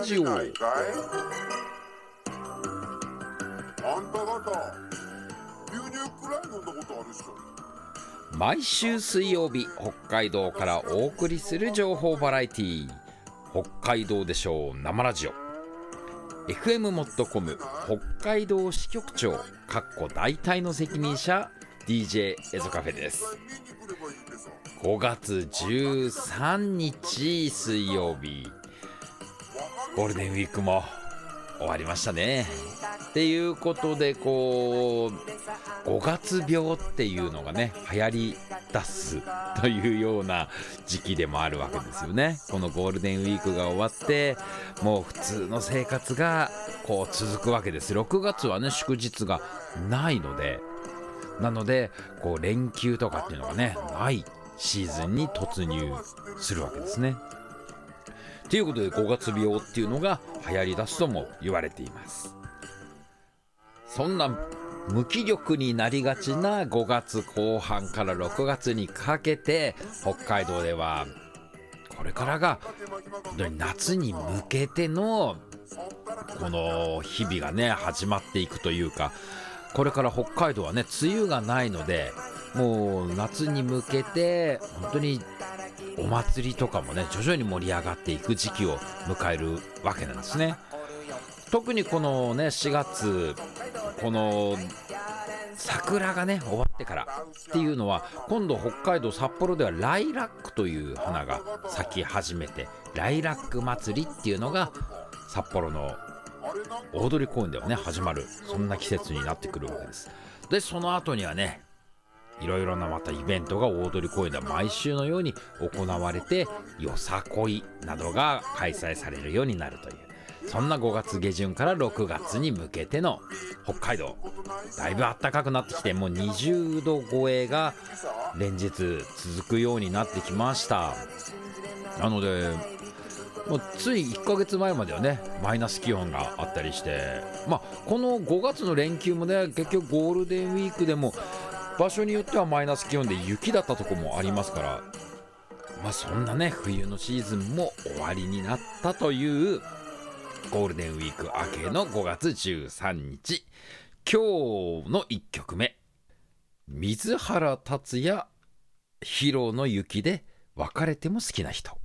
ジオ。 あんた方牛乳くらい飲んだことあるっしょ。 毎週水曜日、北海道からお送りする情報バラエティー、北海道でしょう生ラジオ。 FM もっとコム北海道支局長大体の責任者 DJ エゾカフェです。5月13日水曜日、ゴールデンウィークも終わりましたね。っていうことで5月病っていうのがね流行り出すというような時期でもあるわけですよね。このゴールデンウィークが終わってもう普通の生活が続くわけです。6月はね祝日がないので、なので連休とかっていうのがねないシーズンに突入するわけですね。ということで5月病っていうのが流行り出すとも言われています。そんな無気力になりがちな5月後半から6月にかけて、北海道ではこれからが本当に夏に向けてのこの日々がね始まっていくというか、これから北海道はね梅雨がないので、もう夏に向けて本当にお祭りとかもね徐々に盛り上がっていく時期を迎えるわけなんですね。特にこのね4月、この桜がね終わってからっていうのは、今度北海道札幌ではライラックという花が咲き始めて、ライラック祭りっていうのが札幌の大通公園ではね始まる、そんな季節になってくるわけです。でその後にはねいろいろなまたイベントが大通公園では毎週のように行われて、よさこいなどが開催されるようになるという、そんな5月下旬から6月に向けての北海道、だいぶ暖かくなってきて、もう20度超えが連日続くようになってきました。なのでもうつい1ヶ月前まではねマイナス気温があったりして、この5月の連休もね結局ゴールデンウィークでも場所によってはマイナス気温で雪だったところもありますから、そんなね冬のシーズンも終わりになったというゴールデンウィーク明けの5月13日、今日の1曲目、水原達也、ヒロの雪で別れても好きな人。